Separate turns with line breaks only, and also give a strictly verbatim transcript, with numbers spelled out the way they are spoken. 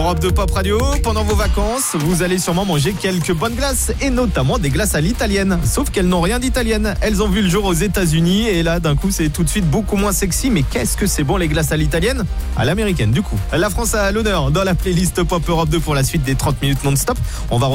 Europe deux Pop Radio, pendant vos vacances, vous allez sûrement manger quelques bonnes glaces et notamment des glaces à l'italienne. Sauf qu'elles n'ont rien d'italienne. Elles ont vu le jour aux États-Unis et là, d'un coup, c'est tout de suite beaucoup moins sexy. Mais qu'est-ce que c'est bon les glaces à l'italienne ? À l'américaine, du coup. La France a l'honneur dans la playlist Pop Europe deux pour la suite des trente minutes non-stop. On va